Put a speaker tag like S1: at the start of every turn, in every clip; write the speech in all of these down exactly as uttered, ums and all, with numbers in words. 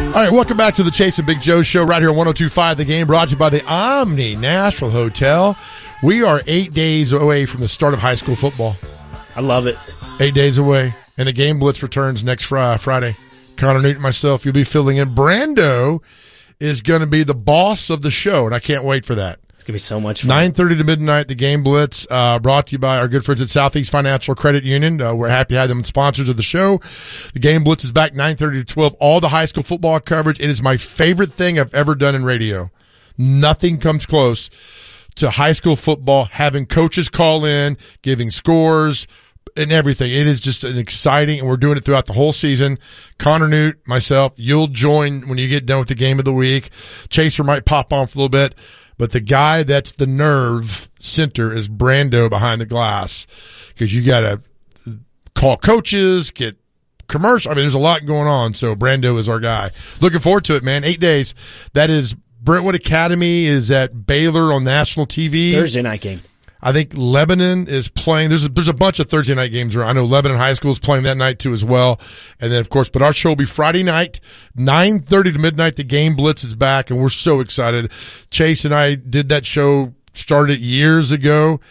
S1: All right, welcome back to the Chase and Big Joe Show right here on one oh two point five The Game, brought to you by the Omni Nashville Hotel. We are eight days away from the start of high school football.
S2: I love it.
S1: Eight days away, and the Game Blitz returns next fr- Friday. Connor Newton and myself, you'll be filling in. Brando is going to be the boss of the show, and I can't wait for that.
S2: It's going to be so much fun.
S1: nine thirty to midnight, the Game Blitz, uh, brought to you by our good friends at Southeast Financial Credit Union. Uh, we're happy to have them sponsors of the show. The Game Blitz is back nine thirty to twelve. All the high school football coverage. It is my favorite thing I've ever done in radio. Nothing comes close to high school football, having coaches call in, giving scores, and everything. It is just an exciting, and we're doing it throughout the whole season. Connor Newt, myself, you'll join when you get done with the game of the week. Chaser might pop on for a little bit. But the guy that's the nerve center is Brando behind the glass, because you got to call coaches, get commercial. I mean, there's a lot going on. So Brando is our guy. Looking forward to it, man. Eight days. That is Brentwood Academy is at Baylor on national T V.
S2: Thursday night game. I
S1: think Lebanon is playing. There's a, there's a bunch of Thursday night games around. I know Lebanon High School is playing that night too as well. And then, of course, but our show will be Friday night, nine thirty to midnight. The Game Blitz is back, and we're so excited. Chase and I did that show, started years ago.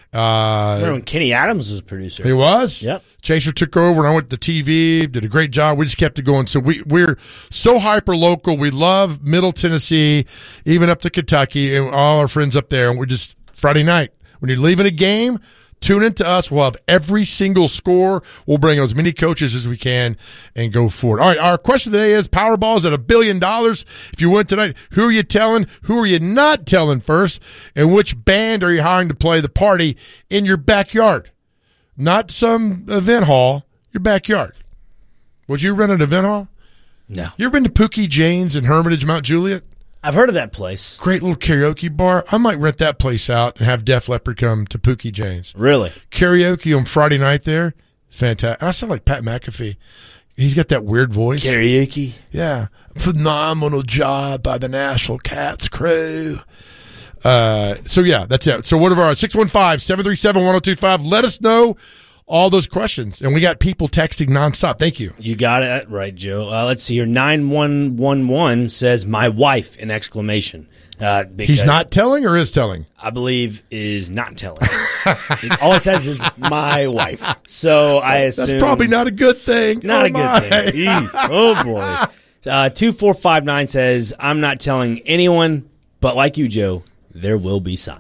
S1: Uh,
S2: Remember when Kenny Adams was a producer?
S1: He was?
S2: Yep.
S1: Chaser took over, and I went to T V, did a great job. We just kept it going. So we, we're so hyper-local. We love Middle Tennessee, even up to Kentucky, and all our friends up there. And we're just Friday night. When you're leaving a game, tune into us. We'll have every single score. We'll bring as many coaches as we can and go forward. All right, our question today is Powerball is at a billion dollars. If you win tonight, who are you telling? Who are you not telling first? And which band are you hiring to play the party in your backyard? Not some event hall, your backyard. Would you rent an event hall?
S2: No.
S1: You ever been to Pookie Jane's in Hermitage, Mount Juliet?
S2: I've heard of that place.
S1: Great little karaoke bar. I might rent that place out and have Def Leppard come to Pookie Jane's.
S2: Really?
S1: Karaoke on Friday night there. It's fantastic. I sound like Pat McAfee. He's got that weird voice.
S2: Karaoke?
S1: Yeah. Phenomenal job by the Nashville Cats crew. Uh, so, yeah, that's it. So, whatever. six one five, seven three seven, one oh two five. Let us know all those questions. And we got people texting nonstop. Thank you.
S2: You got it right, Joe. Uh, let's see here. nine one one one says, my wife, an exclamation. Uh,
S1: He's not telling or is telling?
S2: I believe is not telling. All it says is my wife. So I assume.
S1: That's probably not a good thing.
S2: Not
S1: oh
S2: a
S1: my.
S2: good thing. Eesh. Oh, boy. Uh, two four five nine says, I'm not telling anyone, but like you, Joe, there will be signs.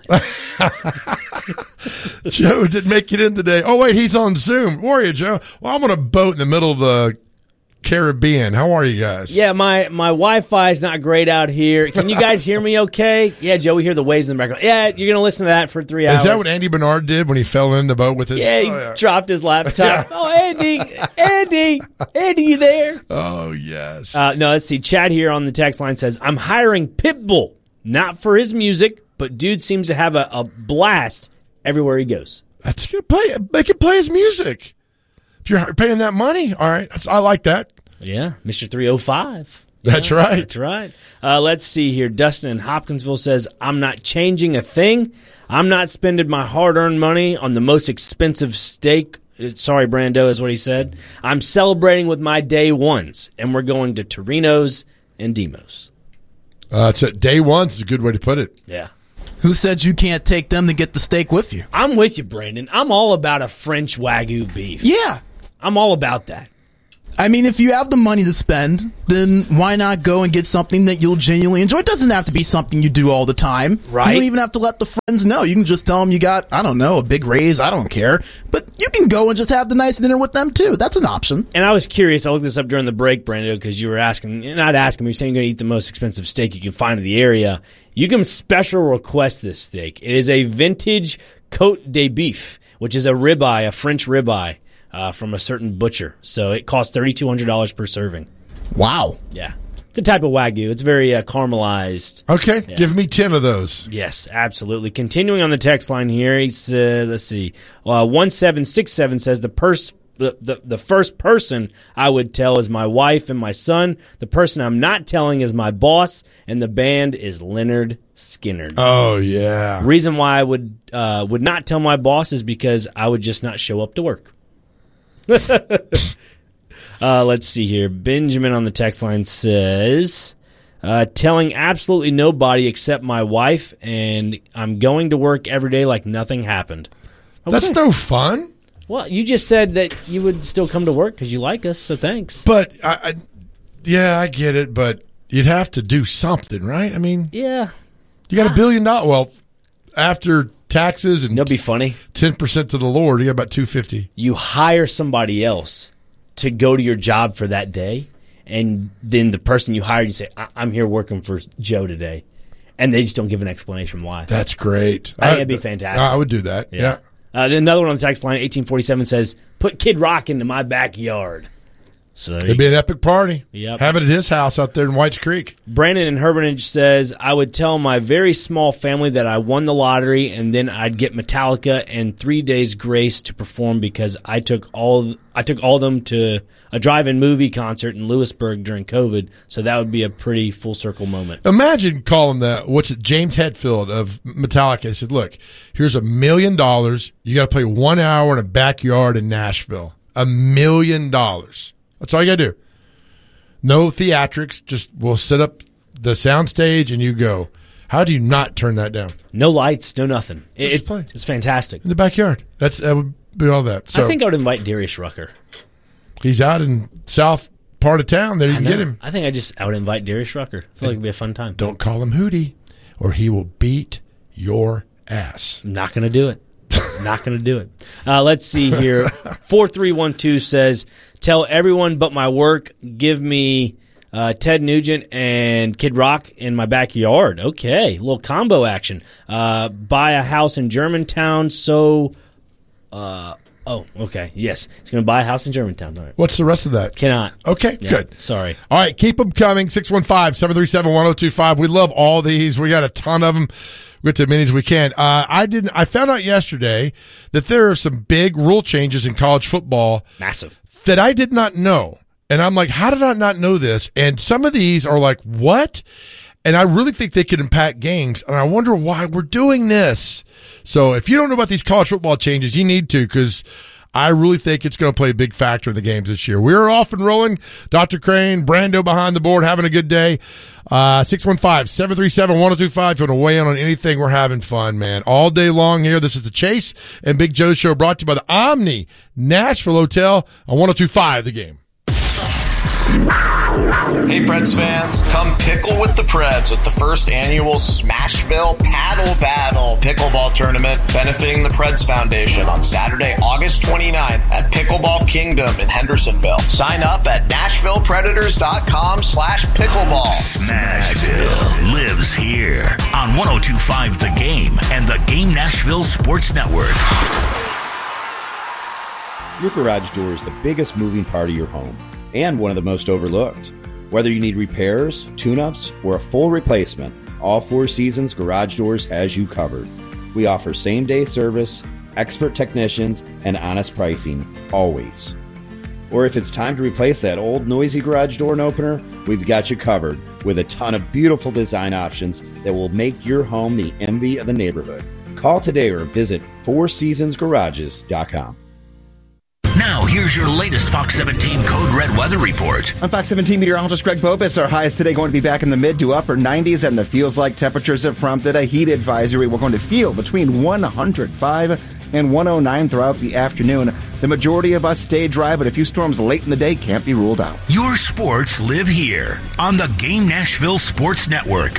S1: Joe didn't make it in today. Oh, wait, he's on Zoom. Where are you, Joe? Well, I'm on a boat in the middle of the Caribbean. How are you guys?
S2: Yeah, my, my Wi-Fi is not great out here. Can you guys hear me okay? Yeah, Joe, we hear the waves in the background. Yeah, you're going to listen to that for three hours.
S1: Is that what Andy Bernard did when he fell in the boat with his...
S2: Yeah, he
S1: oh, yeah.
S2: dropped his laptop.
S1: Yeah.
S2: Oh, Andy, Andy, Andy, you there?
S1: Oh, yes.
S2: Uh, no, let's see. Chad here on the text line says, I'm hiring Pitbull, not for his music, but dude seems to have a, a blast everywhere he goes.
S1: That's good. Play, make him play his music. If you're paying that money, all right. That's, I like that.
S2: Yeah, Mister three oh five.
S1: That's
S2: yeah,
S1: right.
S2: That's right. Uh, let's see here. Dustin in Hopkinsville says, I'm not changing a thing. I'm not spending my hard-earned money on the most expensive steak. Sorry, Brando, is what he said. I'm celebrating with my day ones, and we're going to Torino's and Demos.
S1: Uh, it's a day one is a good way to put it.
S2: Yeah.
S3: Who said you can't take them to get the steak with you?
S2: I'm with you, Brandon. I'm all about a French Wagyu beef.
S3: Yeah.
S2: I'm all about that.
S3: I mean, if you have the money to spend, then why not go and get something that you'll genuinely enjoy? It doesn't have to be something you do all the time.
S2: Right.
S3: You don't even have to let the friends know. You can just tell them you got, I don't know, a big raise. I don't care. But you can go and just have the nice dinner with them, too. That's an option.
S2: And I was curious. I looked this up during the break, Brando, because you were asking, not asking, but you're saying you're going to eat the most expensive steak you can find in the area. You can special request this steak. It is a vintage Côte de Beef, which is a ribeye, a French ribeye. Uh, from a certain butcher. So it costs three thousand two hundred dollars per serving.
S3: Wow.
S2: Yeah. It's a type of Wagyu. It's very uh, caramelized.
S1: Okay.
S2: Yeah.
S1: Give me ten of those.
S2: Yes, absolutely. Continuing on the text line here, he's, uh, let's see. Uh, one seven six seven says the, pers- the, the, the first person I would tell is my wife and my son. The person I'm not telling is my boss, and the band is Leonard Skinner.
S1: Oh, yeah.
S2: Reason why I would uh, would not tell my boss is because I would just not show up to work. Uh, let's see here. Benjamin on the text line says, uh, telling absolutely nobody except my wife, and I'm going to work every day like nothing happened. Okay.
S1: That's no fun.
S2: Well, you just said that you would still come to work because you like us, so thanks.
S1: But, I, I, yeah, I get it, but you'd have to do something, right? I mean,
S2: yeah.
S1: You got a billion dollars. Well, after taxes and
S2: It'll be funny.
S1: ten percent to the Lord, you got about two hundred fifty dollars.
S2: You hire somebody else to go to your job for that day, and then the person you hired, you say, I- I'm here working for Joe today. And they just don't give an explanation why.
S1: That's great.
S2: I think that'd be fantastic.
S1: I would do that, yeah. yeah.
S2: Uh, then another one on the text line, eighteen forty-seven, says, put Kid Rock into my backyard. So
S1: It'd be an epic party.
S2: Yep.
S1: Have it at his house out there in Whites Creek.
S2: Brandon in Hermitage says, I would tell my very small family that I won the lottery, and then I'd get Metallica and three days grace to perform because I took all I took all of them to a drive-in movie concert in Lewisburg during COVID, so that would be a pretty full circle moment.
S1: Imagine calling that, what's it, James Hetfield of Metallica. I said, look, here's a million dollars. You got to play one hour in a backyard in Nashville. A million dollars. That's all you got to do. No theatrics. Just we'll set up the sound stage and you go. How do you not turn that down?
S2: No lights, no nothing. It,
S1: Just
S2: it,
S1: play.
S2: it's fantastic.
S1: In the backyard. That's That would be all that. So
S2: I think I would invite Darius Rucker.
S1: He's out in south part of town. There you can get him.
S2: I think I just I would invite Darius Rucker. I feel like it'd be a fun time.
S1: Don't call him Hootie or he will beat your ass.
S2: I'm not going to do it. Not going to do it. Uh, let's see here. four three one two says, tell everyone but my work, give me uh, Ted Nugent and Kid Rock in my backyard. Okay, a little combo action. Uh, buy a house in Germantown, so... Uh, oh, okay, yes. He's going to buy a house in Germantown. All right.
S1: What's the rest of that?
S2: Cannot.
S1: Okay,
S2: Yeah,
S1: good.
S2: Sorry.
S1: All right, keep them coming. six one five, seven three seven, one oh two five. We love all these. We got a ton of them. We'll get to as many as we can. Uh, I didn't. I found out yesterday that there are some big rule changes in college football
S2: Massive.
S1: that I did not know. And I'm like, how did I not know this? And some of these are like, what? And I really think they could impact games. And I wonder why we're doing this. So if you don't know about these college football changes, you need to, because I really think it's going to play a big factor in the games this year. We're off and rolling. Doctor Crane, Brando behind the board, having a good day. Uh, six one five, seven three seven, one oh two five. If you want to weigh in on anything, we're having fun, man. All day long here. This is the Chase and Big Joe Show, brought to you by the Omni Nashville Hotel on one oh two five The Game.
S4: Hey Preds fans, come pickle with the Preds at the first annual Smashville Paddle Battle Pickleball Tournament benefiting the Preds Foundation on Saturday, August twenty-ninth at Pickleball Kingdom in Hendersonville. Sign up at NashvillePredators.com slash pickleball.
S5: Smashville lives here on one oh two five The Game and the Game Nashville Sports Network.
S6: Your garage door is the biggest moving part of your home and one of the most overlooked. Whether you need repairs, tune-ups, or a full replacement, all Four Seasons Garage Doors has you covered. We offer same-day service, expert technicians, and honest pricing, always. Or if it's time to replace that old noisy garage door and opener, we've got you covered with a ton of beautiful design options that will make your home the envy of the neighborhood. Call today or visit four seasons garages dot com.
S5: Now, here's your latest Fox seventeen Code Red weather report.
S7: I'm Fox seventeen meteorologist Greg Bopis. Our highs today going to be back in the mid to upper nineties, and the feels like temperatures have prompted a heat advisory. We're going to feel between one hundred five and one oh nine throughout the afternoon. The majority of us stay dry, but a few storms late in the day can't be ruled out.
S5: Your sports live here on the Game Nashville Sports Network.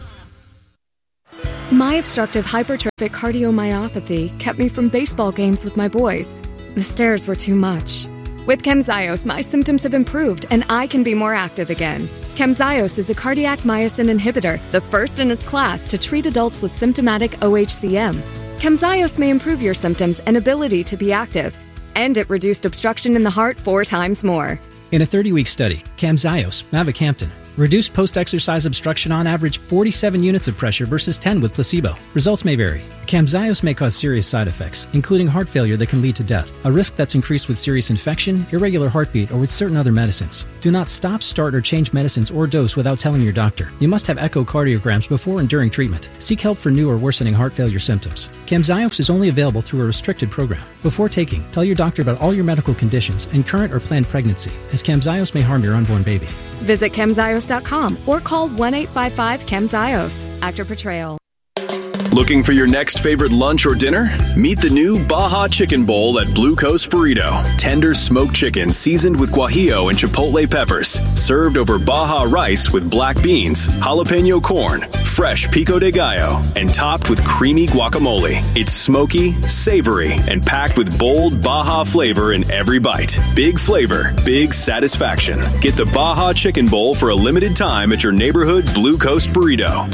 S8: My obstructive hypertrophic cardiomyopathy kept me from baseball games with my boys. The stairs were too much. With Camzyos, my symptoms have improved and I can be more active again. Camzyos is a cardiac myosin inhibitor, the first in its class to treat adults with symptomatic O H C M. Camzyos may improve your symptoms and ability to be active. And it reduced obstruction in the heart four times more.
S9: In a thirty-week study, Camzyos, mavacamten, Reduced post-exercise obstruction on average forty-seven units of pressure versus ten with placebo. Results may vary. Camzyos may cause serious side effects, including heart failure that can lead to death, a risk that's increased with serious infection, irregular heartbeat, or with certain other medicines. Do not stop, start, or change medicines or dose without telling your doctor. You must have echocardiograms before and during treatment. Seek help for new or worsening heart failure symptoms. Camzyos is only available through a restricted program. Before taking, tell your doctor about all your medical conditions and current or planned pregnancy, as Camzyos may harm your unborn baby.
S8: Visit Camzyos dot com or call one eight five five Camzyos. Actor Portrayal.
S10: Looking for your next favorite lunch or dinner? Meet the new Baja Chicken Bowl at Blue Coast Burrito. Tender smoked chicken seasoned with guajillo and chipotle peppers. Served over Baja rice with black beans, jalapeno corn, fresh pico de gallo, and topped with creamy guacamole. It's smoky, savory, and packed with bold Baja flavor in every bite. Big flavor, big satisfaction. Get the Baja Chicken Bowl for a limited time at your neighborhood Blue Coast Burrito.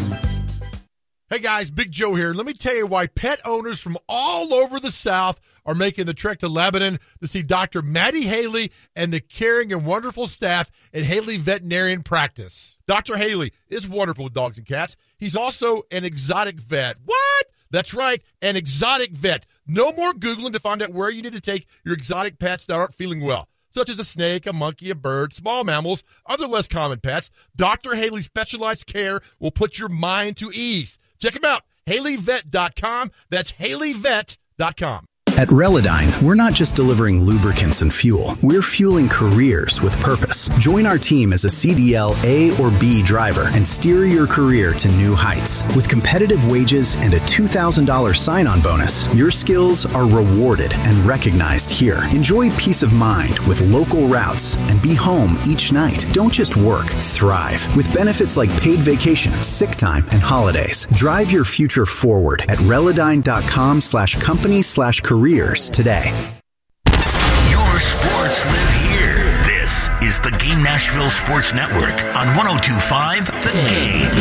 S1: Hey guys, Big Joe here. Let me tell you why pet owners from all over the South are making the trek to Lebanon to see Doctor Maddie Haley and the caring and wonderful staff at Haley Veterinarian Practice. Doctor Haley is wonderful with dogs and cats. He's also an exotic vet. What? That's right, an exotic vet. No more Googling to find out where you need to take your exotic pets that aren't feeling well, such as a snake, a monkey, a bird, small mammals, other less common pets. Doctor Haley's specialized care will put your mind to ease. Check him out, Haley Vet dot com. That's Haley Vet dot com.
S11: At Relodyne, we're not just delivering lubricants and fuel. We're fueling careers with purpose. Join our team as a C D L A or B driver and steer your career to new heights. With competitive wages and a two thousand dollars sign-on bonus, your skills are rewarded and recognized here. Enjoy peace of mind with local routes and be home each night. Don't just work, thrive. With benefits like paid vacation, sick time, and holidays. Drive your future forward at Relodyne.com slash company slash career. Careers today.
S5: Your sports live here. This is the Game Nashville Sports Network on one oh two point five The Game.